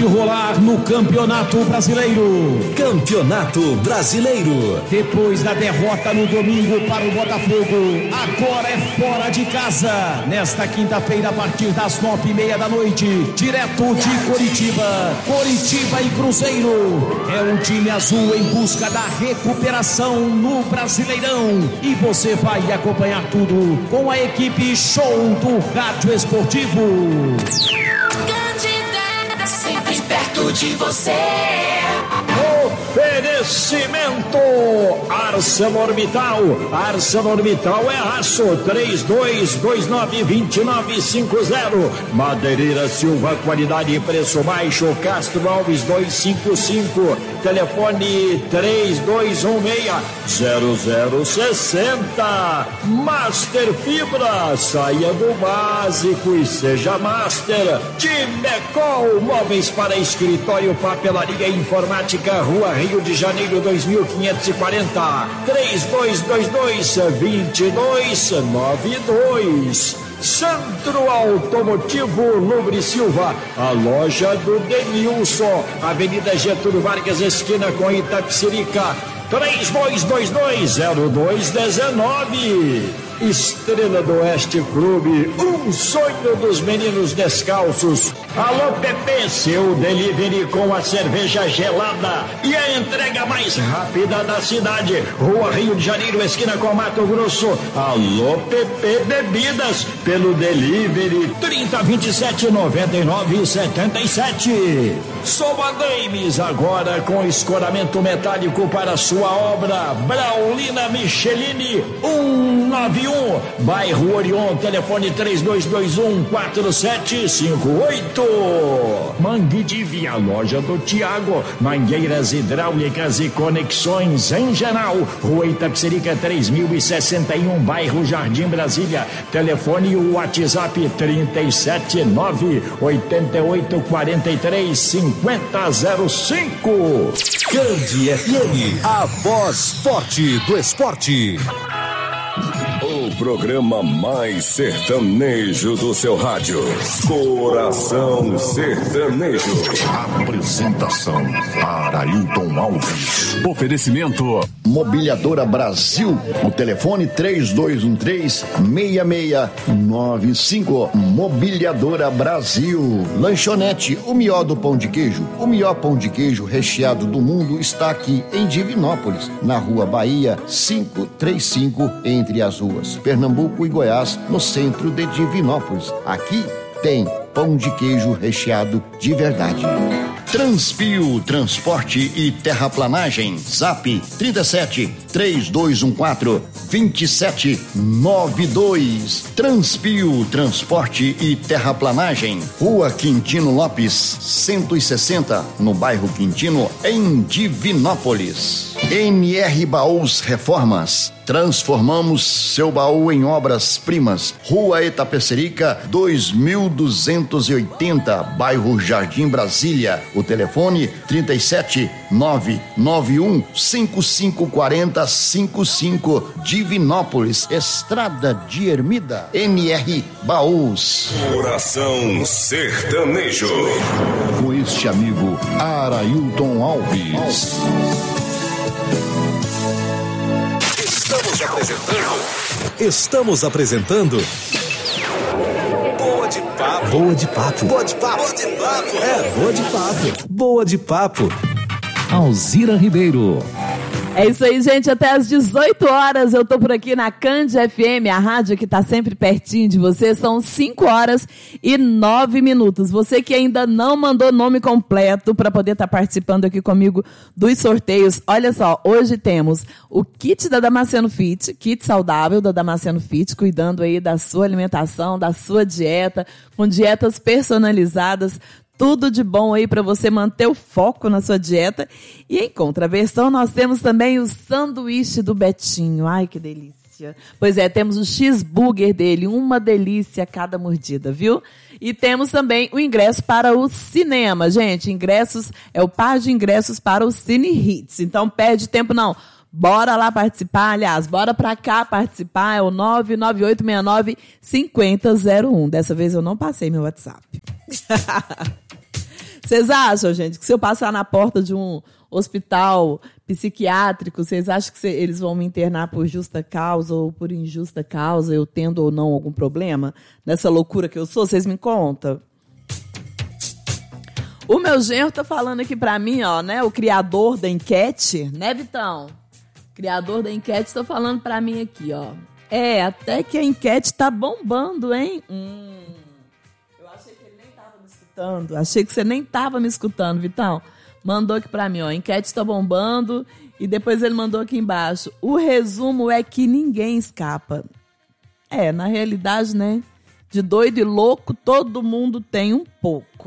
de rolar no Campeonato Brasileiro. Campeonato Brasileiro. Depois da derrota no domingo para o Botafogo, agora é fora de casa. Nesta quinta-feira, a partir das 9:30 da noite, direto de Coritiba. Coritiba e Cruzeiro. É um time azul em busca da recuperação no Brasileirão. E você vai acompanhar tudo com a equipe Show do Rádio Esportivo. Candidata, sempre perto de você. Oferecimento ArcelorMittal. ArcelorMittal é aço. 3229-2950. Madeireira Silva, qualidade e preço baixo. Castro Alves 255. Telefone 3216-0060. Master Fibra. Saia do básico e seja Master. Timecol, móveis para escritório, papelaria e informática. Rua Rio de Janeiro 2540. 3222-2292. Centro Automotivo Lubre Silva, a loja do Denilson, Avenida Getúlio Vargas, esquina com Itapecerica, 3222-0219. Estrela do Oeste Clube, um sonho dos meninos descalços. Alô Pepe, seu delivery com a cerveja gelada e a entrega mais rápida da cidade. Rua Rio de Janeiro, esquina com Mato Grosso. Alô Pepe Bebidas, pelo delivery 3027-9977. Soma Games, agora com escoramento metálico para sua obra. Braulina Michelini 191, bairro Orion, telefone 3221-4758. Mangue de Via, loja do Tiago, mangueiras hidráulicas e conexões em geral. Rua Itapecerica 3061, bairro Jardim Brasília, telefone e o WhatsApp 379-8843-5005. Candi FM, a voz forte do esporte. O programa mais sertanejo do seu rádio. Coração Sertanejo. Apresentação: Arailton Alves. Oferecimento: Mobiliadora Brasil. O telefone 3213-6695. Mobiliadora Brasil. Lanchonete, o melhor do pão de queijo. O melhor pão de queijo recheado do mundo está aqui em Divinópolis, na Rua Bahia 535, entre as ruas Pernambuco e Goiás, no centro de Divinópolis. Aqui tem pão de queijo recheado de verdade. Transpio, transporte e terraplanagem. Zap 37-3214-2792. Transpio, transporte e terraplanagem. Rua Quintino Lopes, 160, no bairro Quintino, em Divinópolis. NR Baús Reformas. Transformamos seu baú em obras-primas. Rua Itapecerica 2280, bairro Jardim Brasília. O telefone 37-991-5540-55, Divinópolis, Estrada de Ermida. NR Baús. Coração Sertanejo. Com este amigo Arailton Alves. Estamos apresentando Boa de Papo. Boa de Papo. Boa de Papo. Boa de Papo. É, Boa de Papo. Boa de Papo. Alzira Ribeiro. É isso aí, gente, até às 18 horas eu tô por aqui na Candi FM, a rádio que tá sempre pertinho de você. São 5:09. Você que ainda não mandou nome completo para poder estar participando aqui comigo dos sorteios, olha só, hoje temos o kit da Damasceno Fit, kit saudável da Damasceno Fit, cuidando aí da sua alimentação, da sua dieta, com dietas personalizadas. Tudo de bom aí para você manter o foco na sua dieta. E em contraversão, nós temos também o sanduíche do Betinho. Ai, que delícia. Pois é, temos o cheeseburger dele, uma delícia a cada mordida, viu? E temos também o ingresso para o cinema, gente. Ingressos, é o par de ingressos para o Cine Hits. Então, perde tempo não. Bora lá participar, aliás, bora pra cá participar, é o 99869-5001. Dessa vez eu não passei meu WhatsApp. Vocês acham, gente, que se eu passar na porta de um hospital psiquiátrico, vocês acham que eles vão me internar por justa causa ou por injusta causa, eu tendo ou não algum problema? Nessa loucura que eu sou, vocês me contam? O meu genro tá falando aqui pra mim, ó, né? O criador da enquete, né, Vitão? O criador da enquete tá falando pra mim aqui, ó. Até que a enquete tá bombando, hein? Eu achei que ele nem tava me escutando. Achei que você nem tava me escutando, Vitão. Mandou aqui pra mim, ó. A enquete tá bombando. E depois ele mandou aqui embaixo. O resumo é que ninguém escapa. Na realidade, né? De doido e louco, todo mundo tem um pouco.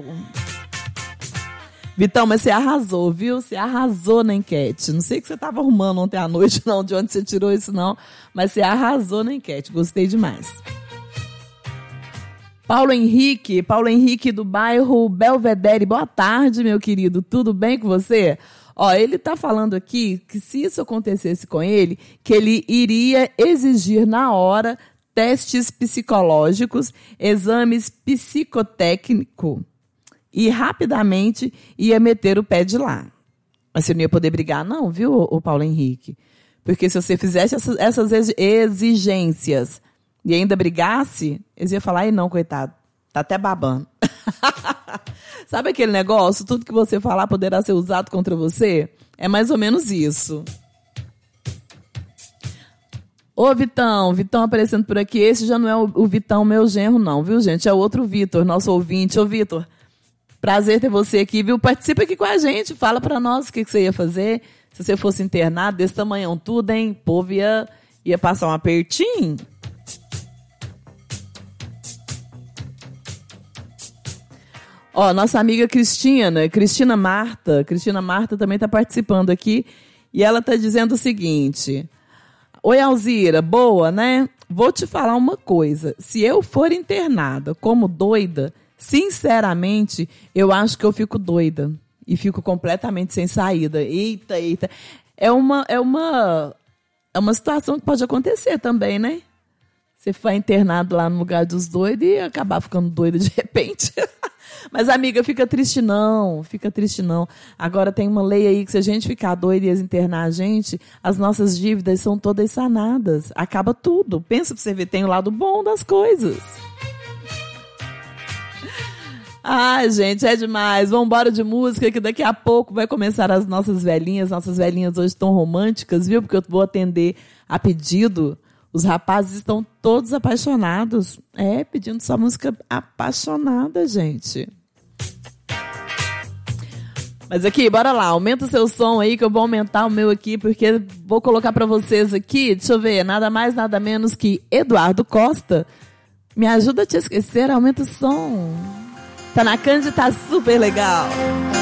Vitão, mas você arrasou, viu? Você arrasou na enquete. Não sei o que você estava arrumando ontem à noite, não, de onde você tirou isso, não. Mas você arrasou na enquete. Gostei demais. Paulo Henrique do bairro Belvedere. Boa tarde, meu querido. Tudo bem com você? Ó, ele tá falando aqui que se isso acontecesse com ele, que ele iria exigir na hora testes psicológicos, exames psicotécnicos, e rapidamente ia meter o pé de lá. Mas você não ia poder brigar, não, viu, o Paulo Henrique? Porque se você fizesse essas exigências e ainda brigasse, eles iam falar, não, coitado, tá até babando. Sabe aquele negócio? Tudo que você falar poderá ser usado contra você? É mais ou menos isso. Ô, Vitão aparecendo por aqui. Esse já não é o Vitão, meu genro, não, viu, gente? É o outro Vitor, nosso ouvinte. Ô, Vitor, prazer ter você aqui, viu? Participa aqui com a gente, fala pra nós o que você ia fazer se você fosse internado desse tamanhão tudo, hein? O povo ia passar um apertinho. Ó, nossa amiga Cristina Marta também tá participando aqui e ela tá dizendo o seguinte: oi, Alzira, boa, né? Vou te falar uma coisa, se eu for internada como doida, sinceramente, eu acho que eu fico doida e fico completamente sem saída. Eita. É uma situação que pode acontecer também, né? Você foi internado lá no lugar dos doidos e acabar ficando doida de repente. Mas, amiga, fica triste não. Agora tem uma lei aí que se a gente ficar doida e eles internar a gente, as nossas dívidas são todas sanadas. Acaba tudo. Pensa pra você ver, tem o lado bom das coisas. Ai, gente, é demais. Vamos embora de música, que daqui a pouco vai começar as nossas velhinhas. Nossas velhinhas hoje estão românticas, viu? Porque eu vou atender a pedido. Os rapazes estão todos apaixonados. Pedindo sua música apaixonada, gente. Mas aqui, bora lá. Aumenta o seu som aí, que eu vou aumentar o meu aqui, porque vou colocar pra vocês aqui, deixa eu ver, nada mais, nada menos que Eduardo Costa. Me ajuda a te esquecer, aumenta o som. Tá na Cândido, tá super legal.